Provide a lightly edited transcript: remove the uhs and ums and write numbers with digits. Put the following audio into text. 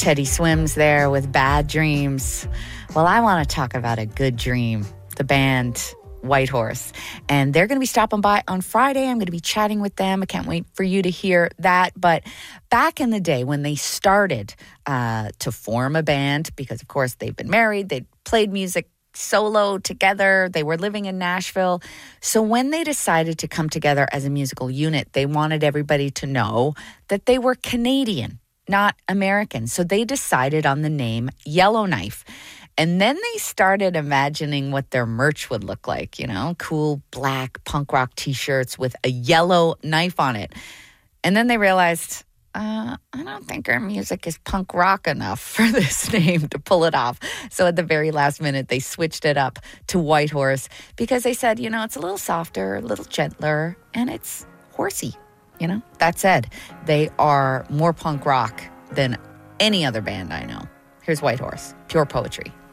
Teddy Swims there with Bad Dreams. Well, I want to talk about a good dream, the band Whitehorse. And they're going to be stopping by on Friday. I'm going to be chatting with them. I can't wait for you to hear that. But back in the day when they started to form a band, because of course they've been married, they played music solo together, they were living in Nashville. So when they decided to come together as a musical unit, they wanted everybody to know that they were Canadian, not American. So they decided on the name Yellowknife. And then they started imagining what their merch would look like, you know, cool black punk rock t-shirts with a yellow knife on it. And then they realized, I don't think our music is punk rock enough for this name to pull it off. So at the very last minute, they switched it up to Whitehorse because they said, you know, it's a little softer, a little gentler, and it's horsey, you know. That said, they are more punk rock than any other band I know. Here's Whitehorse, pure poetry.